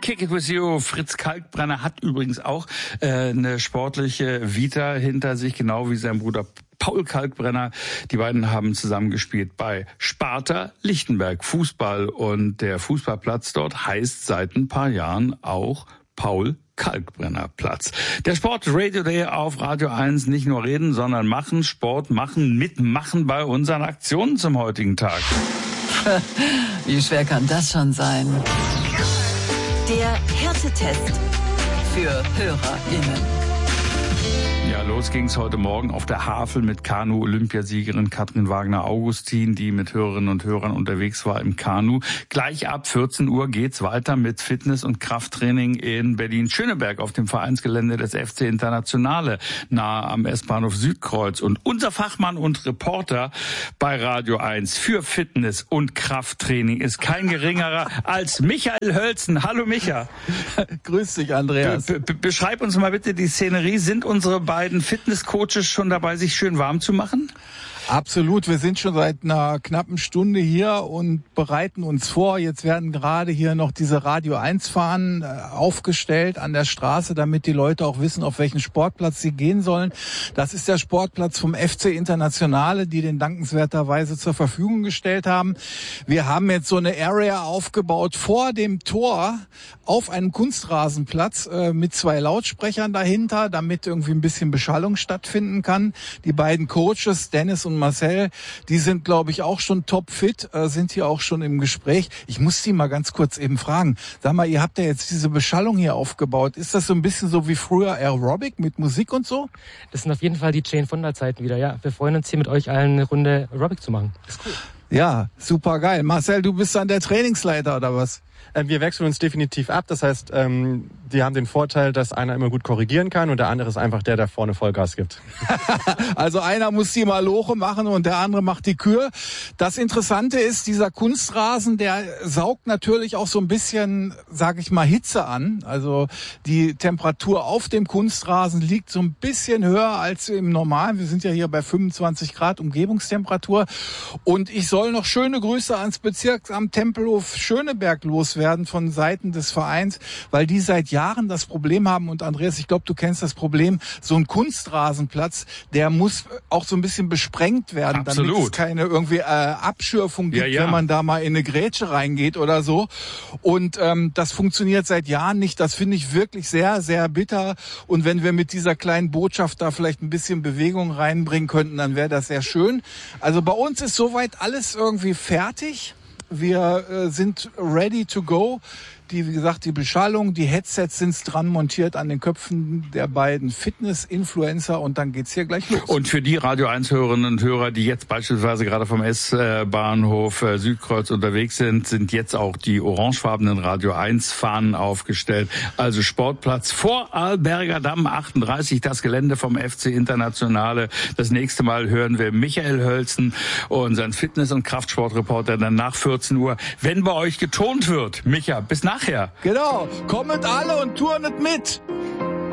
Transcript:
Kick It With You. Fritz Kalkbrenner hat übrigens auch eine sportliche Vita hinter sich, genau wie sein Bruder Paul Kalkbrenner. Die beiden haben zusammengespielt bei Sparta Lichtenberg Fußball, und der Fußballplatz dort heißt seit ein paar Jahren auch Paul Kalkbrenner Platz. Der Sport Radio Day auf Radio 1, nicht nur reden, sondern machen, Sport machen, mitmachen bei unseren Aktionen zum heutigen Tag. Wie schwer kann das schon sein? Der Härtetest für HörerInnen. Ja, los ging's heute Morgen auf der Havel mit Kanu-Olympiasiegerin Katrin Wagner-Augustin, die mit Hörerinnen und Hörern unterwegs war im Kanu. Gleich ab 14 Uhr geht's weiter mit Fitness- und Krafttraining in Berlin-Schöneberg auf dem Vereinsgelände des FC Internationale, nahe am S-Bahnhof Südkreuz. Und unser Fachmann und Reporter bei Radio 1 für Fitness- und Krafttraining ist kein geringerer als Michael Hölzen. Hallo Micha. Grüß dich, Andreas. Beschreib uns mal bitte die Szenerie. Sind unsere beiden Fitnesscoaches schon dabei, sich schön warm zu machen? Absolut, wir sind schon seit einer knappen Stunde hier und bereiten uns vor. Jetzt werden gerade hier noch diese Radio 1 Fahnen aufgestellt an der Straße, damit die Leute auch wissen, auf welchen Sportplatz sie gehen sollen. Das ist der Sportplatz vom FC Internationale, die den dankenswerterweise zur Verfügung gestellt haben. Wir haben jetzt so eine Area aufgebaut vor dem Tor auf einem Kunstrasenplatz mit 2 Lautsprechern dahinter, damit irgendwie ein bisschen Beschallung stattfinden kann. Die beiden Coaches, Dennis und Marcel, die sind, glaube ich, auch schon topfit, sind hier auch schon im Gespräch. Ich muss Sie mal ganz kurz eben fragen. Sag mal, ihr habt ja jetzt diese Beschallung hier aufgebaut. Ist das so ein bisschen so wie früher Aerobic mit Musik und so? Das sind auf jeden Fall die Jane Fonda-Zeiten wieder, ja. Wir freuen uns hier mit euch allen eine Runde Aerobic zu machen. Das ist cool. Ja, super geil. Marcel, du bist dann der Trainingsleiter oder was? Wir wechseln uns definitiv ab. Das heißt, die haben den Vorteil, dass einer immer gut korrigieren kann und der andere ist einfach der vorne Vollgas gibt. Also einer muss die Maloche machen und der andere macht die Kür. Das Interessante ist, dieser Kunstrasen, der saugt natürlich auch so ein bisschen, sag ich mal, Hitze an. Also die Temperatur auf dem Kunstrasen liegt so ein bisschen höher als im Normalen. Wir sind ja hier bei 25 Grad Umgebungstemperatur. Und ich soll noch schöne Grüße ans Bezirksamt Tempelhof Schöneberg loswerden von Seiten des Vereins, weil die seit Jahren das Problem haben. Und Andreas, ich glaube, du kennst das Problem, so ein Kunstrasenplatz, der muss auch so ein bisschen besprengt werden, Absolut. damit es keine irgendwie Abschürfung gibt, ja. wenn man da mal in eine Grätsche reingeht oder so. Und das funktioniert seit Jahren nicht. Das finde ich wirklich sehr, sehr bitter. Und wenn wir mit dieser kleinen Botschaft da vielleicht ein bisschen Bewegung reinbringen könnten, dann wäre das sehr schön. Also bei uns ist soweit alles irgendwie fertig. Wir sind ready to go. Wie gesagt, die Beschallung, die Headsets sind dran montiert an den Köpfen der beiden Fitness-Influencer und dann geht's hier gleich los. Und für die Radio 1-Hörerinnen und Hörer, die jetzt beispielsweise gerade vom S-Bahnhof Südkreuz unterwegs sind jetzt auch die orangefarbenen Radio 1-Fahnen aufgestellt. Also Sportplatz vor Arlberger Damm 38, das Gelände vom FC Internationale. Das nächste Mal hören wir Michael Hölzen, unseren Fitness- und Kraftsportreporter, dann nach 14 Uhr, wenn bei euch getont wird. Micha, bis nachher. Genau, kommt alle und turnet mit.